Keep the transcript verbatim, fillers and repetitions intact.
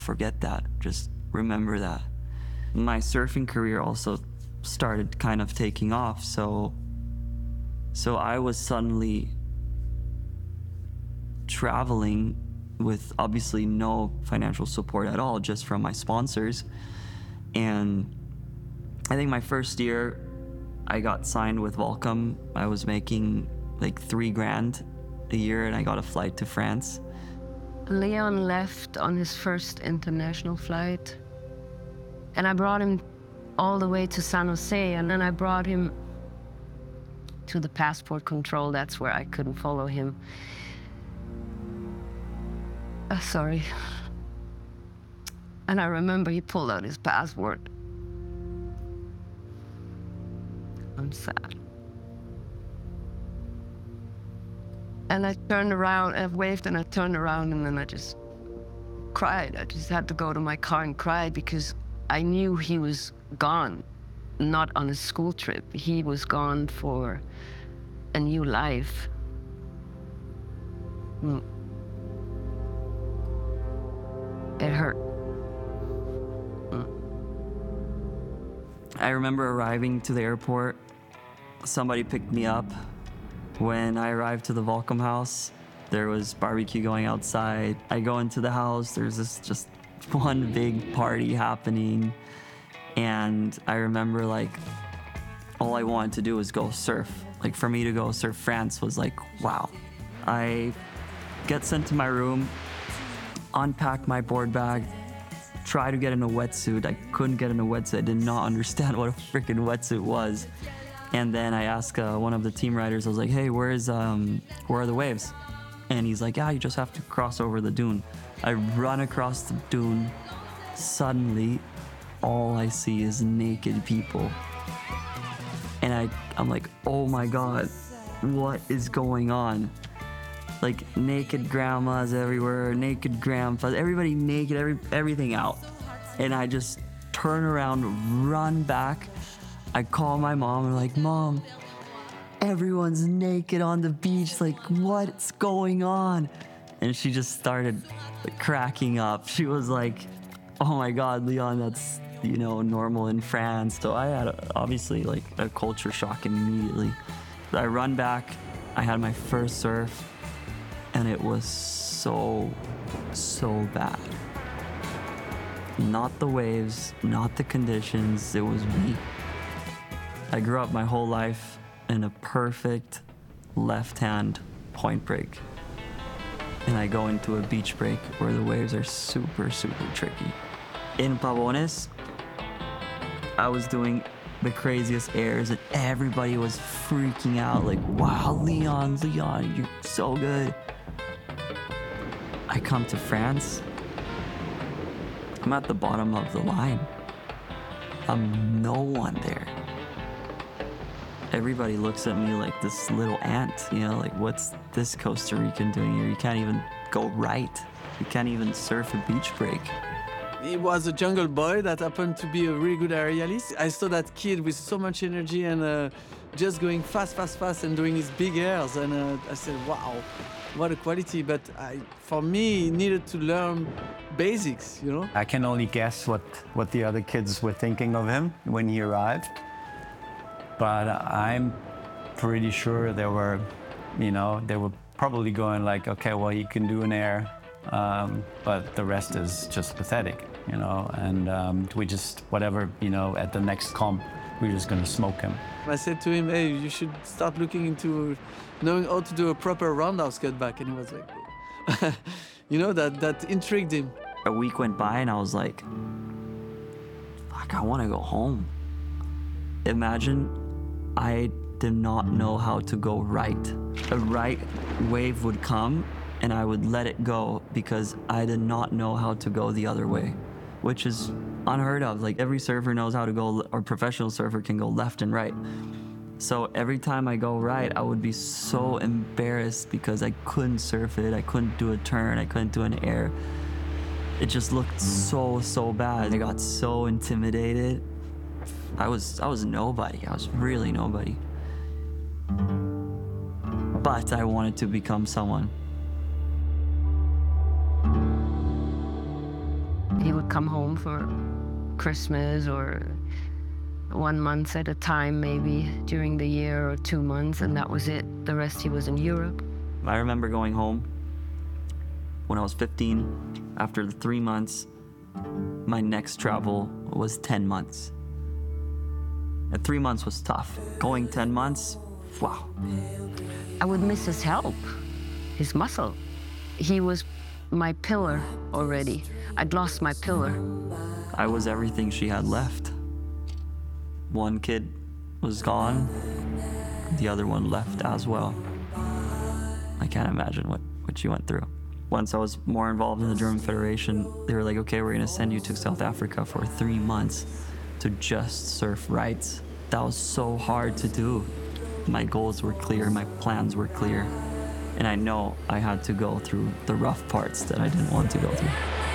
forget that. Just remember that. My surfing career also started kind of taking off, so so I was suddenly traveling with obviously no financial support at all, just from my sponsors. And I think my first year I got signed with Volcom. I was making like three grand a year and I got a flight to France. Leon left on his first international flight, and I brought him all the way to San Jose, and then I brought him to the passport control. That's where I couldn't follow him. Uh, sorry. And I remember he pulled out his passport. I'm sad. And I turned around, I waved and I turned around, and then I just cried. I just had to go to my car and cry because I knew he was gone, not on a school trip. He was gone for a new life. Mm. It hurt. Mm. I remember arriving to the airport. Somebody picked me up. When I arrived to the Volcom house, there was barbecue going outside. I go into the house, there's this just one big party happening. And I remember like, all I wanted to do was go surf. Like for me to go surf France was like, wow. I get sent to my room, unpack my board bag, try to get in a wetsuit. I couldn't get in a wetsuit. I did not understand what a freaking wetsuit was. And then I asked uh, one of the team riders, I was like, hey, where is, um, where are the waves? And he's like, yeah, you just have to cross over the dune. I run across the dune. Suddenly, all I see is naked people. And I, I'm like, oh my God, what is going on? Like naked grandmas everywhere, naked grandpas, everybody naked, every, everything out. And I just turn around, run back. I call my mom and I'm like, Mom, everyone's naked on the beach. Like, what's going on? And she just started like, cracking up. She was like, oh my God, Leon, that's, you know, normal in France. So I had a, obviously like a culture shock immediately. I run back, I had my first surf, and it was so, so bad. Not the waves, not the conditions, it was me. I grew up my whole life in a perfect left-hand point break. And I go into a beach break where the waves are super, super tricky. In Pavones, I was doing the craziest airs and everybody was freaking out like, wow, Leon, Leon, you're so good. I come to France, I'm at the bottom of the line. I'm no one there. Everybody looks at me like this little ant, you know, like what's this Costa Rican doing here? You can't even go right. You can't even surf a beach break. He was a jungle boy that happened to be a really good aerialist. I saw that kid with so much energy and uh, just going fast, fast, fast and doing his big airs. And uh, I said, wow, what a quality. But I, for me, he needed to learn basics, you know? I can only guess what, what the other kids were thinking of him when he arrived. But I'm pretty sure they were, you know, they were probably going like, okay, well, he can do an air, um, but the rest is just pathetic, you know, and um, we just, whatever, you know, at the next comp, we're just gonna smoke him. I said to him, hey, you should start looking into knowing how to do a proper roundhouse cutback, and he was like, you know, that, that intrigued him. A week went by and I was like, fuck, I wanna go home. Imagine I did not know how to go right. A right wave would come and I would let it go because I did not know how to go the other way, which is unheard of. Like every surfer knows how to go, or professional surfer can go left and right. So every time I go right, I would be so embarrassed because I couldn't surf it, I couldn't do a turn, I couldn't do an air. It just looked so, so bad. I got so intimidated. I was, I was nobody. I was really nobody. But I wanted to become someone. he would come home for Christmas or one month at a time, maybe during the year, or two months, and that was it. The rest he was in Europe. I remember going home when I was fifteen. After the three months, my next travel was ten months. And three months was tough. Going ten months, wow. I would miss his help, his muscle. He was my pillar already. I'd lost my pillar. I was everything she had left. One kid was gone, the other one left as well. I can't imagine what, what she went through. Once I was more involved in the German Federation, they were like, okay, we're gonna send you to South Africa for three months to just surf rights. That was so hard to do. My goals were clear, my plans were clear, and I know I had to go through the rough parts that I didn't want to go through.